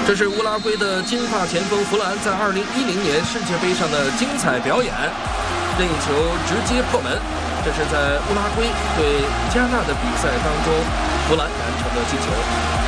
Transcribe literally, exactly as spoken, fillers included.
这是乌拉圭的金发前锋弗兰在二零一零年世界杯上的精彩表演，任意球直接破门。这是在乌拉圭对加纳的比赛当中，弗兰完成的进球。